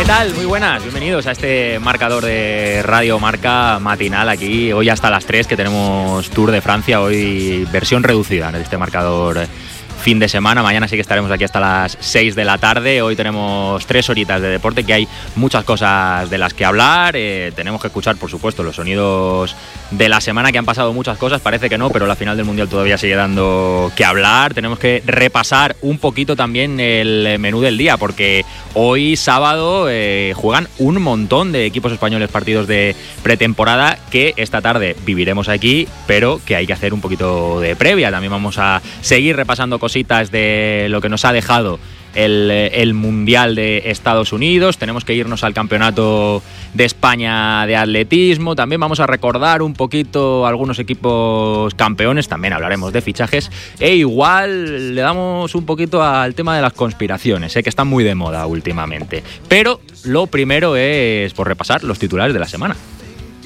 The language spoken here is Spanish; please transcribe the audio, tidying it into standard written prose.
tal? Muy buenas, bienvenidos a este marcador de Radio Marca matinal aquí. Hoy hasta las 3 que tenemos Tour de Francia, hoy versión reducida de este marcador fin de semana. Mañana sí que estaremos aquí hasta las 6 de la tarde. Hoy tenemos 3 horitas de deporte, que hay muchas cosas de las que hablar. Tenemos que escuchar, por supuesto, los sonidos de la semana, que han pasado muchas cosas, parece que no, pero la final del Mundial todavía sigue dando que hablar. Tenemos que repasar un poquito también el menú del día, porque hoy sábado juegan un montón de equipos españoles partidos de pretemporada que esta tarde viviremos aquí, pero que hay que hacer un poquito de previa. También vamos a seguir repasando cositas de lo que nos ha dejado el Mundial de Estados Unidos. Tenemos que irnos al Campeonato de España de atletismo. También vamos a recordar un poquito algunos equipos campeones. También hablaremos de fichajes. E igual le damos un poquito al tema de las conspiraciones, que están muy de moda últimamente. Pero lo primero es por repasar los titulares de la semana.